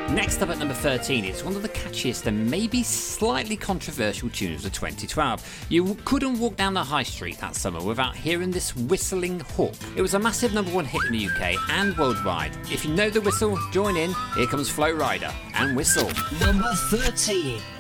Next up at number 13, it's one of the catchiest and maybe slightly controversial tunes of 2012. You couldn't walk down the high street that summer without hearing this whistling hook. It was a massive number one hit in the UK and worldwide. If you know the whistle, join in. Here comes Flo Rida and Whistle. Number 13.